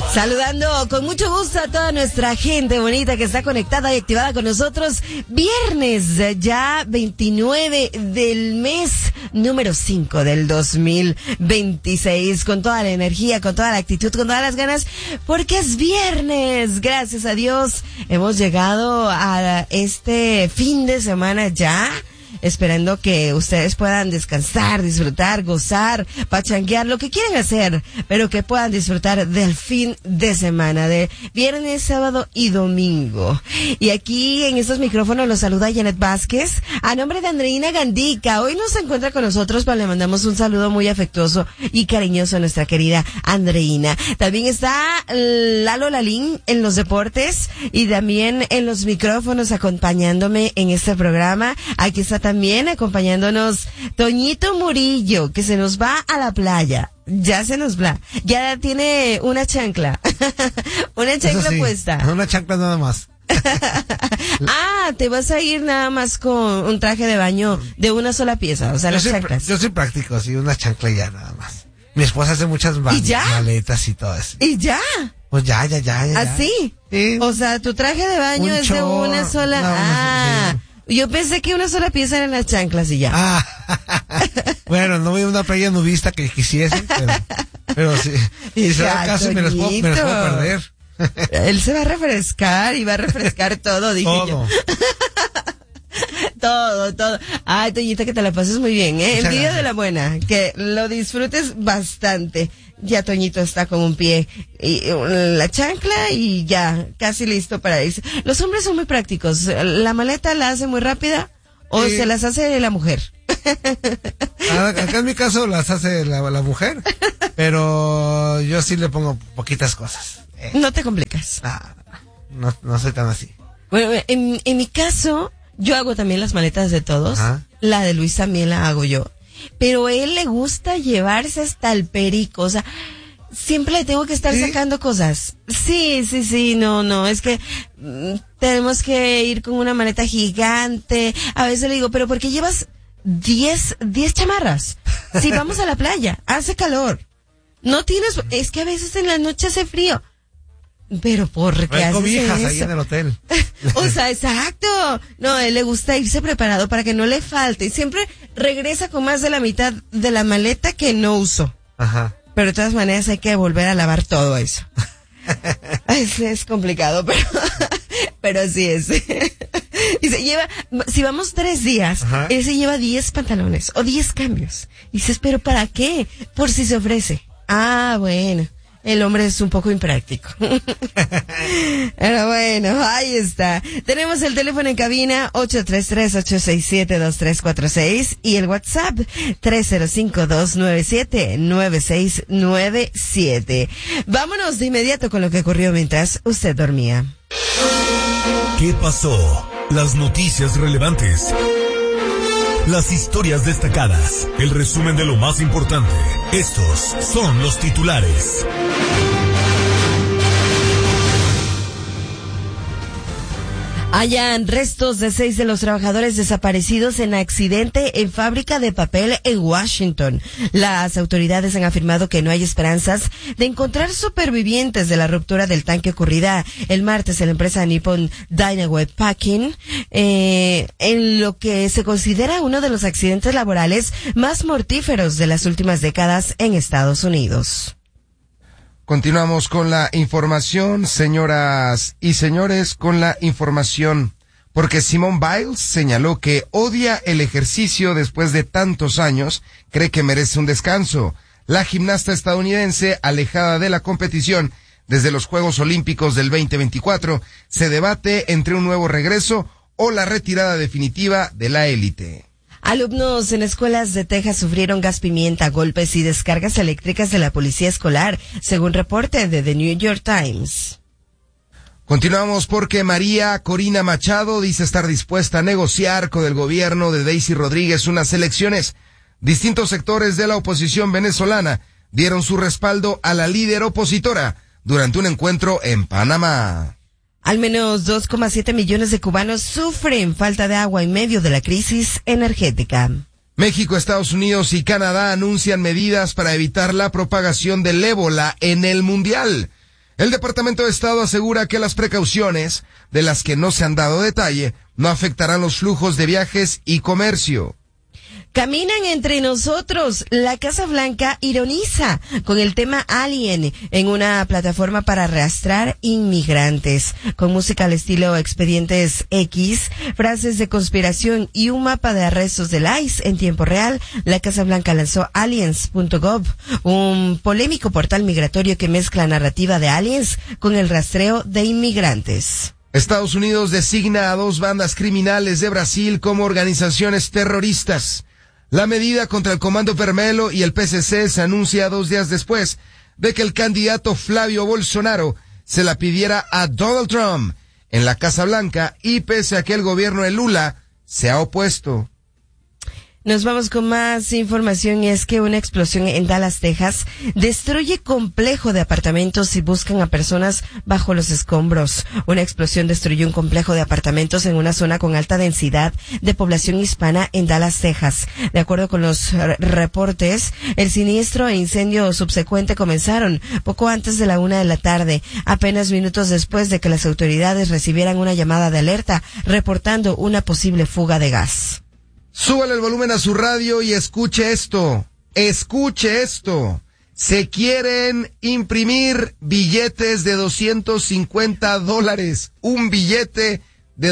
Saludando con mucho gusto a toda nuestra gente bonita que está conectada y activada con nosotros. Viernes, ya 29 del mes número 5 del 2026. Con toda la energía, con toda la actitud, con todas las ganas, porque es viernes. Gracias a Dios hemos llegado a este fin de semana ya. Esperando que ustedes puedan descansar, disfrutar, gozar, pachanguear, lo que quieran hacer, pero que puedan disfrutar del fin de semana, de viernes, sábado y domingo. Y aquí en estos micrófonos los saluda Janet Vázquez, a nombre de Andreina Gandica. Hoy nos encuentra con nosotros, pero le mandamos un saludo muy afectuoso y cariñoso a nuestra querida Andreina. También está Lalo Lalín en los deportes y también en los micrófonos acompañándome en este programa. Aquí está también acompañándonos Toñito Murillo, que se nos va a la playa. Ya se nos va. Ya tiene una chancla. Una chancla puesta. Una chancla nada más. Te vas a ir nada más con un traje de baño de una sola pieza, o sea, las chanclas. Yo soy práctico, sí, una chancla ya nada más. Mi esposa hace muchas maletas y todo eso. ¿Y ya? Pues ya. ¿Así? Sí. O sea, tu traje de baño es de una sola. Sí. Yo pensé que una sola pieza eran las chanclas y ya. Bueno, no voy a una playa nudista que quisiese, pero sí. Y se da caso y me las puedo perder. Él se va a refrescar y va a refrescar todo, dije yo. Todo. Ay, Toñita, que te la pases muy bien, ¿eh? Envidia de la buena, que lo disfrutes bastante. Ya Toñito está con un pie y la chancla y ya, casi listo para irse. Los hombres son muy prácticos. La maleta la hace muy rápida o se las hace la mujer. Acá en mi caso las hace la mujer, pero yo sí le pongo poquitas cosas. No te complicas. No soy tan así. Bueno, en mi caso, yo hago también las maletas de todos. Ajá. La de Luis también la hago yo. Pero a él le gusta llevarse hasta el perico, o sea, siempre le tengo que estar sacando cosas. Sí, no, es que tenemos que ir con una maleta gigante. A veces le digo, pero ¿por qué llevas 10 chamarras? Si vamos a la playa, hace calor. No tienes, es que a veces en la noche hace frío. Pero ¿por qué haces cobijas eso? ahí en el hotel. O sea, exacto. No, a él le gusta irse preparado para que no le falte. Y siempre regresa con más de la mitad de la maleta que no usó. Ajá. Pero de todas maneras hay que volver a lavar todo eso. Es complicado, pero así es. Y se lleva, si vamos 3 días, ajá, él se lleva 10 pantalones o 10 cambios. Y dices, ¿pero para qué? Por si se ofrece. Bueno. El hombre es un poco impráctico. Pero bueno, ahí está. Tenemos el teléfono en cabina 833-867-2346 y el WhatsApp 305-297-9697. Vámonos de inmediato con lo que ocurrió mientras usted dormía. ¿Qué pasó? Las noticias relevantes. Las historias destacadas, el resumen de lo más importante. Estos son los titulares. Hallan restos de 6 de los trabajadores desaparecidos en accidente en fábrica de papel en Washington. Las autoridades han afirmado que no hay esperanzas de encontrar supervivientes de la ruptura del tanque ocurrida el martes en la empresa Nippon Dynaway Packing, en lo que se considera uno de los accidentes laborales más mortíferos de las últimas décadas en Estados Unidos. Continuamos con la información, señoras y señores, con la información, porque Simone Biles señaló que odia el ejercicio después de tantos años, cree que merece un descanso. La gimnasta estadounidense, alejada de la competición desde los Juegos Olímpicos del 2024, se debate entre un nuevo regreso o la retirada definitiva de la élite. Alumnos en escuelas de Texas sufrieron gas pimienta, golpes y descargas eléctricas de la policía escolar, según reporte de The New York Times. Continuamos porque María Corina Machado dice estar dispuesta a negociar con el gobierno de Daisy Rodríguez unas elecciones. Distintos sectores de la oposición venezolana dieron su respaldo a la líder opositora durante un encuentro en Panamá. Al menos 2,7 millones de cubanos sufren falta de agua en medio de la crisis energética. México, Estados Unidos y Canadá anuncian medidas para evitar la propagación del ébola en el Mundial. El Departamento de Estado asegura que las precauciones, de las que no se han dado detalle, no afectarán los flujos de viajes y comercio. Caminan entre nosotros. La Casa Blanca ironiza con el tema Alien en una plataforma para arrastrar inmigrantes. Con música al estilo Expedientes X, frases de conspiración y un mapa de arrestos del ICE en tiempo real, la Casa Blanca lanzó aliens.gov, un polémico portal migratorio que mezcla narrativa de aliens con el rastreo de inmigrantes. Estados Unidos designa a 2 bandas criminales de Brasil como organizaciones terroristas. La medida contra el Comando Vermelho y el PCC se anuncia 2 días después de que el candidato Flavio Bolsonaro se la pidiera a Donald Trump en la Casa Blanca y pese a que el gobierno de Lula se ha opuesto. Nos vamos con más información y es que una explosión en Dallas, Texas, destruye complejo de apartamentos y buscan a personas bajo los escombros. Una explosión destruyó un complejo de apartamentos en una zona con alta densidad de población hispana en Dallas, Texas. De acuerdo con los reportes, el siniestro e incendio subsecuente comenzaron poco antes de la 1 p.m, apenas minutos después de que las autoridades recibieran una llamada de alerta reportando una posible fuga de gas. Súbale el volumen a su radio y escuche esto. Escuche esto. Se quieren imprimir billetes de $250. Un billete de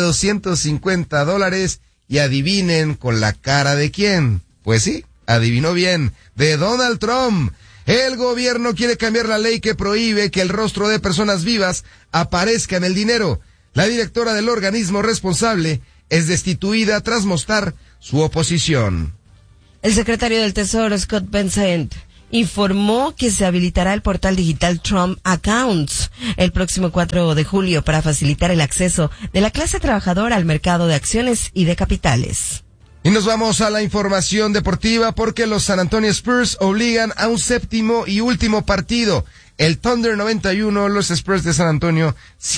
$250. Y adivinen con la cara de quién. Pues sí, adivinó bien. De Donald Trump. El gobierno quiere cambiar la ley que prohíbe que el rostro de personas vivas aparezca en el dinero. La directora del organismo responsable es destituida tras mostrar su oposición. El secretario del Tesoro, Scott Bessent, informó que se habilitará el portal digital Trump Accounts el próximo 4 de julio para facilitar el acceso de la clase trabajadora al mercado de acciones y de capitales. Y nos vamos a la información deportiva porque los San Antonio Spurs obligan a un 7º y último partido. El Thunder 91, los Spurs de San Antonio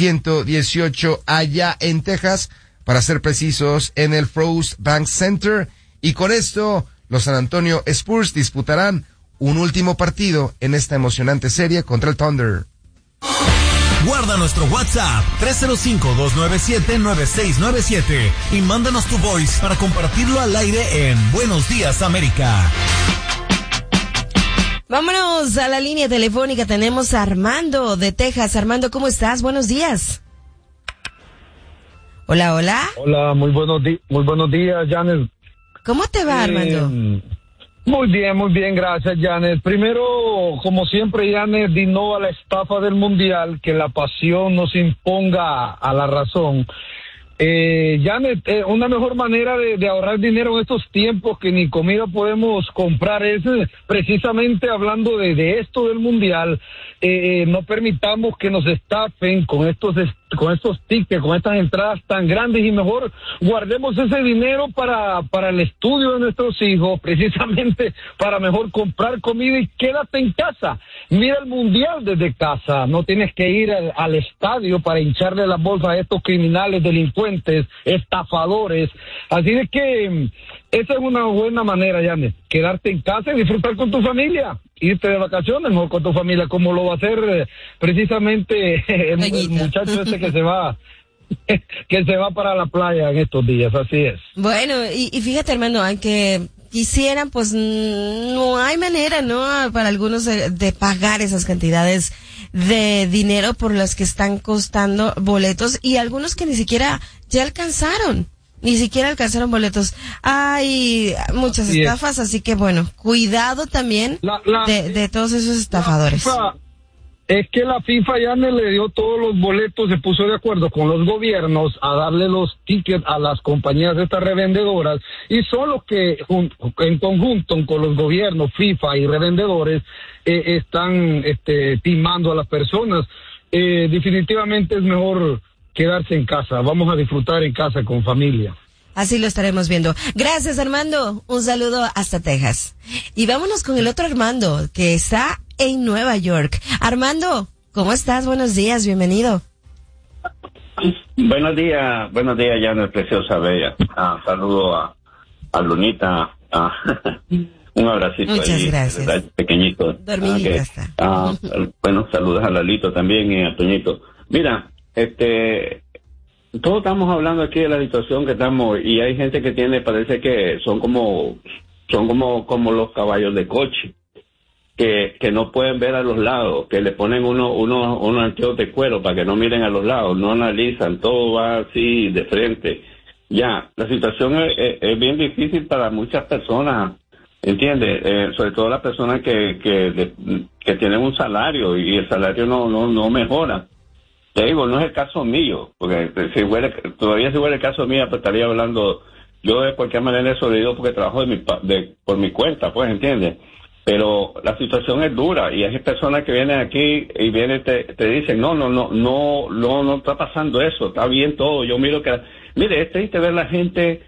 118 allá en Texas, para ser precisos, en el Frost Bank Center. Y con esto, los San Antonio Spurs disputarán un último partido en esta emocionante serie contra el Thunder. Guarda nuestro WhatsApp 305-297-9697 y mándanos tu voice para compartirlo al aire en Buenos Días América. Vámonos a la línea telefónica. Tenemos a Armando de Texas. Armando, ¿cómo estás? Buenos días. Hola, hola. Hola, muy buenos días, Janet. ¿Cómo te va, Armando? Muy bien, gracias, Janet. Primero, como siempre, Janet, di no a la estafa del Mundial, que la pasión nos imponga a la razón. Janet, una mejor manera de ahorrar dinero en estos tiempos que ni comida podemos comprar es precisamente hablando de esto del Mundial. No permitamos que nos estafen con estos tickets, con estas entradas tan grandes y mejor guardemos ese dinero para el estudio de nuestros hijos, precisamente para mejor comprar comida y quédate en casa. Mira el Mundial desde casa, no tienes que ir al estadio para hincharle las bolsas a estos criminales, delincuentes, estafadores. Así de que esa es una buena manera, Janet, quedarte en casa y disfrutar con tu familia. Irte de vacaciones, mejor con tu familia, como lo va a hacer precisamente el muchacho ese que se va para la playa en estos días, así es. Bueno, y fíjate, hermano, aunque quisieran, pues no hay manera, ¿no? Para algunos de pagar esas cantidades de dinero por las que están costando boletos y algunos que ni siquiera ya alcanzaron. Ni siquiera alcanzaron boletos. Hay muchas estafas, así que bueno, cuidado también de todos esos estafadores. Es que la FIFA ya le dio todos los boletos, se puso de acuerdo con los gobiernos a darle los tickets a las compañías de estas revendedoras y son los que en conjunto con los gobiernos, FIFA y revendedores están timando a las personas. Definitivamente es mejor quedarse en casa, vamos a disfrutar en casa con familia. Así lo estaremos viendo. Gracias, Armando. Un saludo hasta Texas. Y vámonos con el otro Armando, que está en Nueva York. Armando, ¿cómo estás? Buenos días, bienvenido. Buenos días, Janet, preciosa, bella. Saludo a Lunita, Un abracito. Muchas ahí, gracias. Pequeñito. Dormidita está. Bueno, saludos a Lalito también y a Toñito. Mira, todos estamos hablando aquí de la situación que estamos, y hay gente que parece que son como los caballos de coche, que no pueden ver a los lados, que le ponen unos anteojos de cuero para que no miren a los lados, no analizan, todo va así de frente. Ya, la situación es bien difícil para muchas personas, ¿entiendes? Sobre todo las personas que tienen un salario y el salario no mejora. Te digo, no es el caso mío, porque todavía si fuera el caso mío, pues estaría hablando, yo de cualquier manera he sobrevivido porque trabajo por mi cuenta, pues, ¿entiendes? Pero la situación es dura y hay personas que vienen aquí y te dicen, no está pasando eso, está bien todo. Yo miro mire, es triste ver la gente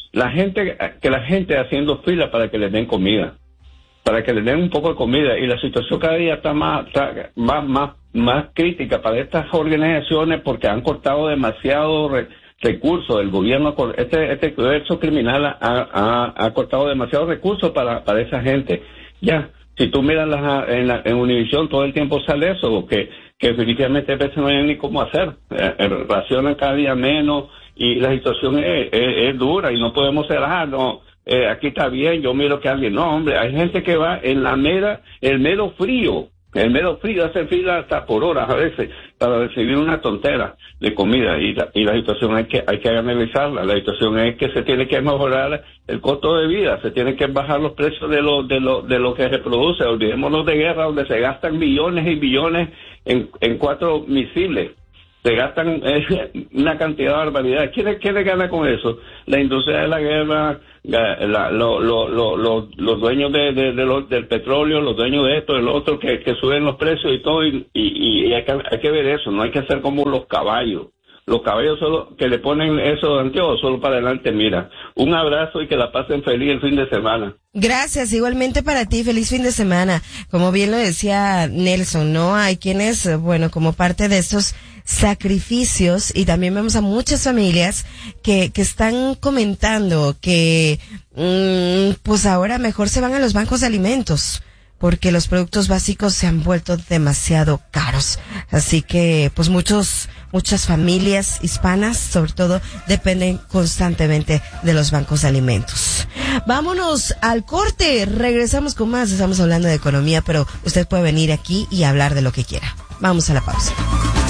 haciendo fila para que les den comida, para que les den un poco de comida, y la situación cada día está más crítica para estas organizaciones porque han cortado demasiado recursos. El gobierno, este comercio criminal ha cortado demasiados recursos para esa gente. Ya, si tú miras en Univisión, todo el tiempo sale eso, que definitivamente a veces no hay ni cómo hacer, racionan cada día menos, y la situación es dura, y no podemos ser, aquí está bien, yo miro que alguien, no, hombre, hay gente que va en el mero frío, hace fila hasta por horas a veces para recibir una tontera de comida, y la situación hay que analizarla. La situación es que se tiene que mejorar el costo de vida, se tienen que bajar los precios de lo que se produce. Olvidémonos de guerra donde se gastan millones y billones en 4 misiles. Se gastan una cantidad de barbaridad. ¿Quién gana con eso? La industria de la guerra, los dueños del petróleo, los dueños de esto, del otro, que suben los precios y todo, y hay que ver eso. No hay que ser como los caballos. Los caballos solo que le ponen esos anteojos solo para adelante. Mira, un abrazo y que la pasen feliz el fin de semana. Gracias, igualmente para ti, feliz fin de semana. Como bien lo decía Nelson, ¿no? Hay quienes, como parte de estos sacrificios, y también vemos a muchas familias que están comentando que pues ahora mejor se van a los bancos de alimentos porque los productos básicos se han vuelto demasiado caros. Así que pues muchas familias hispanas sobre todo dependen constantemente de los bancos de alimentos. Vámonos al corte, regresamos con más. Estamos hablando de economía, pero usted puede venir aquí y hablar de lo que quiera. Vamos a la pausa.